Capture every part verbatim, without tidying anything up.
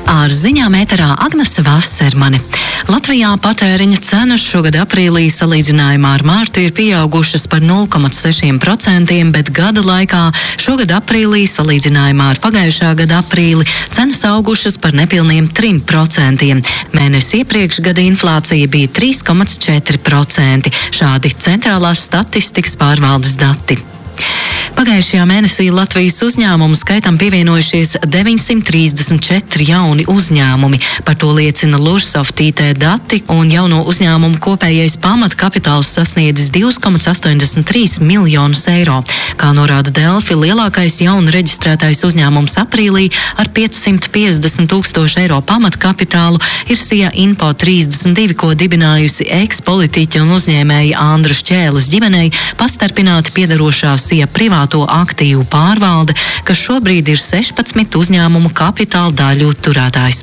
Ar ziņām ēterā Agnese Vasermane. Latvijā patēriņa cenas šogad aprīlī salīdzinājumā ar mārtu ir pieaugušas par nulle komats seši procenti, bet gada laikā šogad aprīlī salīdzinājumā ar pagājušā gada aprīli cenas augušas par nepilniem trim procentiem. Mēnesi iepriekš gada inflācija bija trīs komats četri procenti. Šādi centrālās statistikas pārvaldes dati. Pagājušajā mēnesī Latvijas uzņēmumu skaitam pievienojušies deviņsimt trīsdesmit četri jauni uzņēmumi. Par to liecina Lursoft I T dati, un jauno uzņēmumu kopējais pamatkapitāls sasniedzis divi komats astoņdesmit trīs miljonus eiro. Kā norāda Delfi, lielākais jaunu reģistrētais uzņēmums aprīlī ar piecsimt piecdesmit tūkstošu eiro pamatkapitālu ir Sija Info trīsdesmit divi, ko dibinājusi eks-politiķa un uzņēmēja Andra Šķēles ģimenei pastarpināti piederošā Sija privāto aktīvu pārvalde, kas šobrīd ir sešpadsmit uzņēmumu kapitāla daļu turētājs.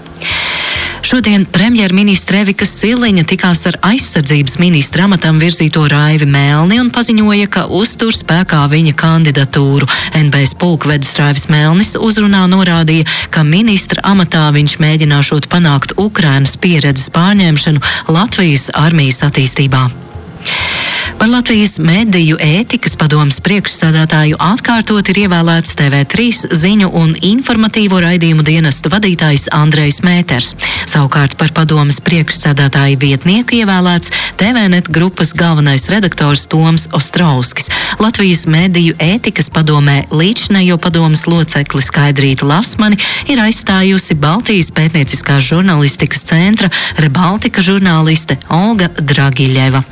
Šodien premjerministre Evika Siliņa tikās ar aizsardzības ministra amatam virzīto Raivi Melni un paziņoja, ka uztur spēkā viņa kandidatūru. N B S pulkvedis Raivis Melnis uzrunā norādīja, ka ministra amatā viņš mēģināšot panākt Ukrainas pieredzes pārņemšanu Latvijas armijas attīstībā. Par Latvijas mediju ētikas padomes priekšsēdētāju atkārtot ir ievēlēts T V trīs ziņu un informatīvo raidījumu dienestu vadītājs Andrejs Mēters. Savukārt par padomes priekšsēdētāju vietnieku ievēlēts T V net grupas galvenais redaktors Toms Ostrauskis. Latvijas mediju ētikas padomē līdzinējo padomes locekli Skaidrītu Lasmani ir aizstājusi Baltijas pētnieciskās žurnālistikas centra Rebaltika žurnāliste Olga Dragiļeva.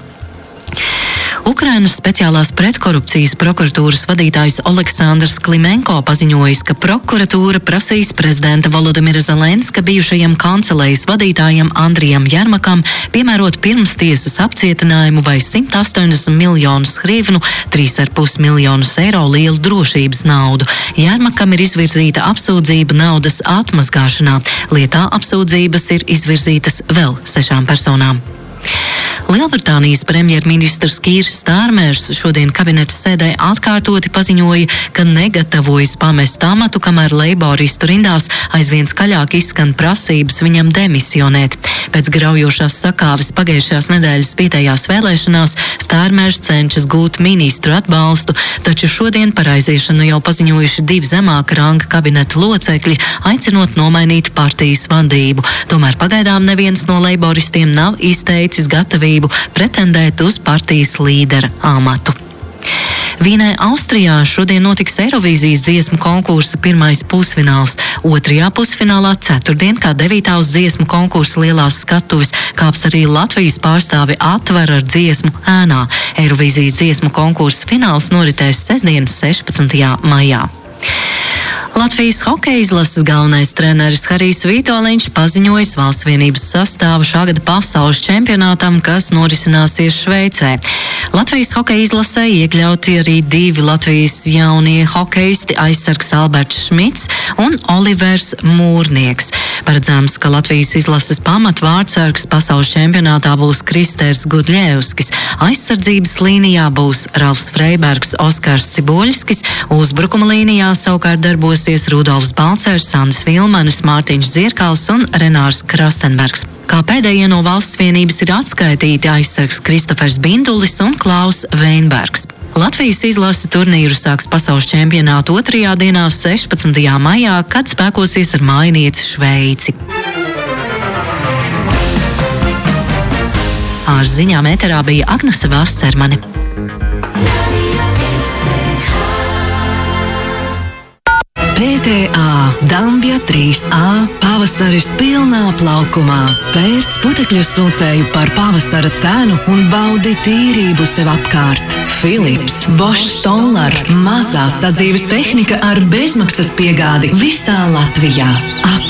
Ukrainas speciālās pretkorupcijas prokuratūras vadītājs Oleksandrs Klimenko paziņojis, ka prokuratūra prasīs prezidenta Volodimira Zelenska bijušajam kancelejas vadītājam Andrijam Jermakam piemērot pirmstiesas apcietinājumu vai simt astoņdesmit miljonus hrivnu, trīs ar pus miljonus eiro lielu drošības naudu. Jermakam ir izvirzīta apsūdzība naudas atmazgāšanā. Lietā apsūdzības ir izvirzītas vēl sešām personām. Lielbritānijas premjerministrs Kīrs Stārmers šodien kabineta sēdē atkārtoti paziņoja, ka negatavojas pamest amatu, kamēr leiboristu rindās aizvien skaļāk izskan prasības viņam demisionēt. Pēc graujošās sakāves pagājušās nedēļas vietējās vēlēšanās Stārmers cenšas gūt ministru atbalstu, taču šodien par aiziešanu jau paziņojuši divi zemāka ranga kabineta locekļi, aicinot nomainīt partijas vadību. Tomēr pagaidām neviens no leiboristiem nav izteicis gatavību pretendēt uz partijas līdera amatu. Vīnē, Austrijā šodien notiks Eirovīzijas dziesmu konkursa pirmais pusfināls. Otrajā pusfinālā ceturtdien, kā devītā uz dziesmu konkursa lielās skatuves, kāps arī Latvijas pārstāvi Atver ar dziesmu ēnā. Eirovīzijas dziesmu konkursa fināls noritēs sestdien, sešpadsmitajā maijā. Latvijas hokeja izlases galvenais treneris Harijs Vitoļņš paziņojis Valsts vienības sastāvu šā gada pasaules čempionātam, kas norisināsies Šveicē. Latvijas hokeja izlasē iekļauti arī divi Latvijas jaunie hokeisti aizsargs Alberts Šmits un Olivers Mūrnieks. Paredzams, ka Latvijas izlases pamatvārdsargs pasaules čempionātā būs Kristers Gudļevskis, aizsardzības līnijā būs Ralfs Freibergs, Oskars Cibuļskis, uzbrukuma līnijā savukārt darbosies Rudolfs Balcers, Sandis Vilmanis, Mārtiņš Dzirkals un Renārs Krastenbergs. Kā pēdējie no Valsts vienības ir atskaitīti aizsargs Kristofers Bindulis un Klaus Veinbergs. Latvijas izlase turnīru sāks pasaules čempionātu otrajā dienā, sešpadsmitajā maijā, kad spēkosies ar mājinieci Šveici. Ar ziņām ēterā bija Agnese Vasermane. P T A Dambja trīs A pavasaris pilnā plaukumā. Pērc putekļu sūcēju par pavasara cenu un baudi tīrību sev apkārt. Philips, Bosch Stoller, mazā sadzīves tehnika ar bezmaksas piegādi visā Latvijā. Ap